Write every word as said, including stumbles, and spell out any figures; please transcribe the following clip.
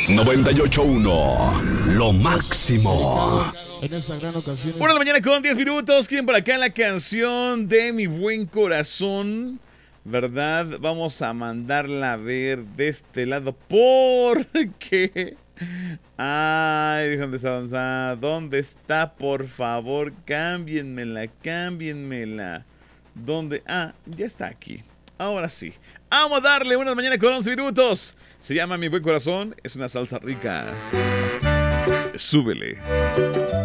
noventa y ocho punto uno, lo máximo. En esta gran ocasión. Una de la mañana con diez minutos. Quieren por acá la canción de Mi Buen Corazón, ¿verdad? Vamos a mandarla a ver de este lado porque... Ay, ¿dónde está? ¿Dónde está? ¿Dónde está? Por favor, cámbienmela, cámbienmela. ¿Dónde? Ah, ya está aquí. Ahora sí. Vamos a darle una de la mañana con once minutos. Se llama Mi Buen Corazón. Es una salsa rica. Súbele.